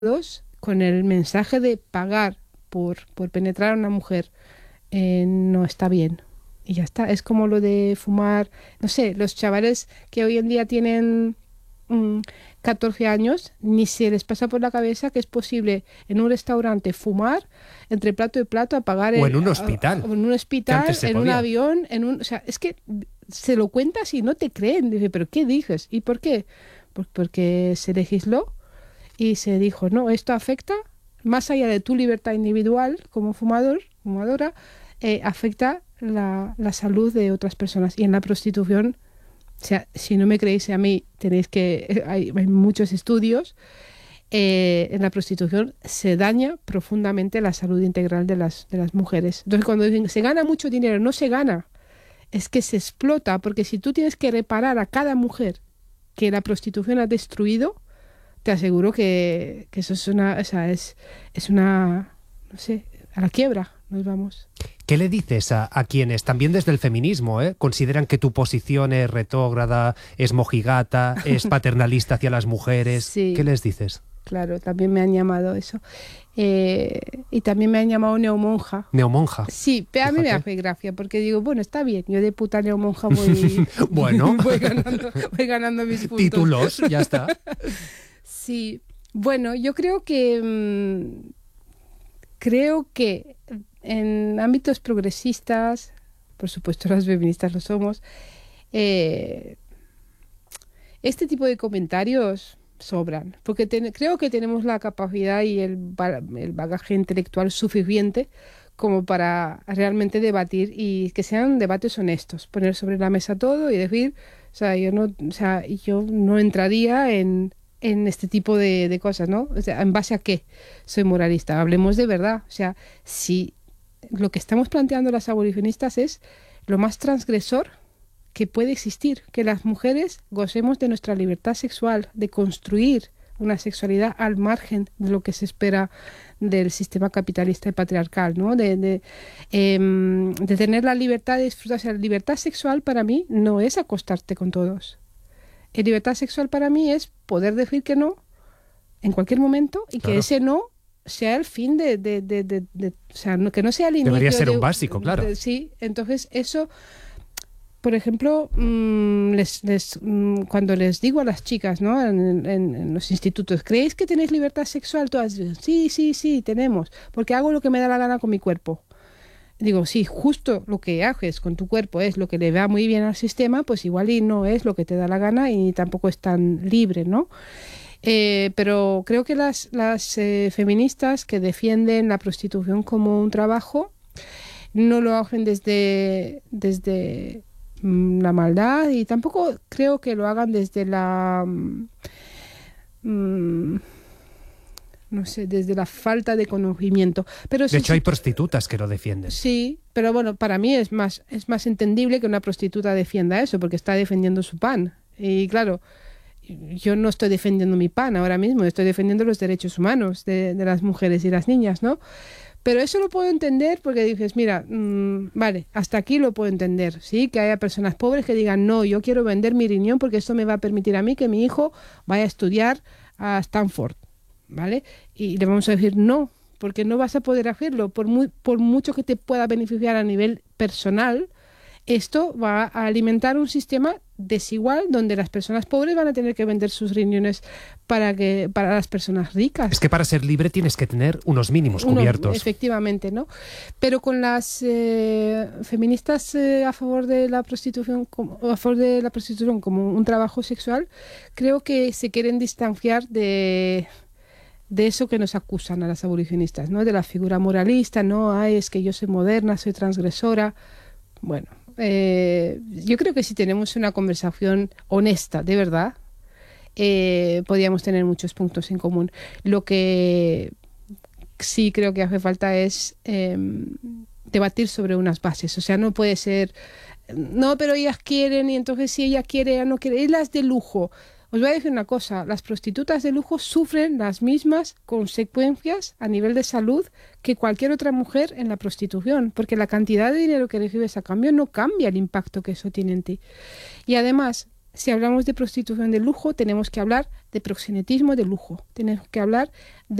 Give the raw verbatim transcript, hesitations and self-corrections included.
con el mensaje de pagar por, por penetrar a una mujer eh, no está bien. Y ya está. Es como lo de fumar, no sé, los chavales que hoy en día tienen mmm, catorce años, ni se les pasa por la cabeza que es posible en un restaurante fumar entre plato y plato, apagar o el, en un hospital, a, o en un hospital, en podía. un avión, en un, o sea, es que se lo cuentas y no te creen. Dice, ¿pero qué dices? ¿Y por qué? Pues porque se legisló y se dijo, no, esto afecta, más allá de tu libertad individual como fumador, fumadora, eh, afecta la, la salud de otras personas. Y en la prostitución, o sea, si no me creéis a mí, tenéis que, hay, hay muchos estudios, eh, en la prostitución se daña profundamente la salud integral de las, de las mujeres. Entonces, cuando dicen, se gana mucho dinero, no se gana, es que se explota, porque si tú tienes que reparar a cada mujer que la prostitución ha destruido, te aseguro que, que eso es una, o sea, es, es una, no sé, a la quiebra nos vamos. ¿Qué le dices a, a quienes, también desde el feminismo, ¿eh? consideran que tu posición es retrógrada, es mojigata, es paternalista hacia las mujeres? Sí, ¿Qué les dices? Claro, también me han llamado eso. Eh, y también me han llamado neomonja. ¿Neomonja? Sí, pero a mí me hace gracia, porque digo, bueno, está bien, yo de puta neomonja voy, bueno. voy, ganando, voy ganando mis puntos. Títulos, ya está. Sí, bueno, yo creo que mmm, creo que en ámbitos progresistas, por supuesto las feministas lo somos, eh, este tipo de comentarios sobran, porque ten, creo que tenemos la capacidad y el, el bagaje intelectual suficiente como para realmente debatir y que sean debates honestos, poner sobre la mesa todo y decir, o sea, yo no, o sea, yo no entraría en en este tipo de, de cosas, ¿no? O sea, ¿en base a qué soy moralista? Hablemos de verdad. O sea, si lo que estamos planteando las abolicionistas es lo más transgresor que puede existir, que las mujeres gocemos de nuestra libertad sexual, de construir una sexualidad al margen de lo que se espera del sistema capitalista y patriarcal, ¿no? De, de, eh, de tener la libertad de disfrutar. O sea, la libertad sexual para mí no es acostarte con todos. La libertad sexual para mí es poder decir que no en cualquier momento y claro. que ese no sea el fin de... de, de, de, de o sea, no, que no sea el inicio. Debería ser de, un básico, claro. De, sí, entonces eso, por ejemplo, mmm, les, les, mmm, cuando les digo a las chicas, ¿no? en, en, en los institutos, ¿creéis que tenéis libertad sexual? Todas dicen, sí, sí, sí, tenemos, porque hago lo que me da la gana con mi cuerpo. Digo, si justo lo que haces con tu cuerpo es lo que le va muy bien al sistema, pues igual y no es lo que te da la gana y tampoco es tan libre, ¿no? Eh, pero creo que las, las eh, feministas que defienden la prostitución como un trabajo no lo hacen desde, desde mmm, la maldad y tampoco creo que lo hagan desde la... Mmm, no sé, desde la falta de conocimiento. Pero de sí, hecho, sí, hay prostitutas que lo defienden. Sí, pero bueno, para mí es más, es más entendible que una prostituta defienda eso, porque está defendiendo su pan. Y claro, yo no estoy defendiendo mi pan ahora mismo, estoy defendiendo los derechos humanos de, de las mujeres y las niñas, ¿no? Pero eso lo puedo entender porque dices, mira, mmm, vale, hasta aquí lo puedo entender, ¿sí? Que haya personas pobres que digan, no, yo quiero vender mi riñón porque esto me va a permitir a mí que mi hijo vaya a estudiar a Stanford, ¿vale? Y le vamos a decir no, porque no vas a poder hacerlo, por, muy, por mucho que te pueda beneficiar a nivel personal, esto va a alimentar un sistema desigual donde las personas pobres van a tener que vender sus riñones para que para las personas ricas. Es que para ser libre tienes que tener unos mínimos Uno, cubiertos. Efectivamente, ¿no? Pero con las eh, feministas eh, a favor de la prostitución, como, a favor de la prostitución como un trabajo sexual, creo que se quieren distanciar de de eso que nos acusan a las abolicionistas, ¿no? De la figura moralista, ¿no? Ay, es que yo soy moderna, soy transgresora. Bueno, eh, yo creo que si tenemos una conversación honesta, de verdad, eh, podríamos tener muchos puntos en común. Lo que sí creo que hace falta es eh, debatir sobre unas bases. O sea, no puede ser, no, pero ellas quieren y entonces si ella quiere, ella no quiere. Es las de lujo. Os voy a decir una cosa, las prostitutas de lujo sufren las mismas consecuencias a nivel de salud que cualquier otra mujer en la prostitución, porque la cantidad de dinero que recibes a cambio no cambia el impacto que eso tiene en ti. Y además, si hablamos de prostitución de lujo, tenemos que hablar de proxenetismo de lujo, tenemos que hablar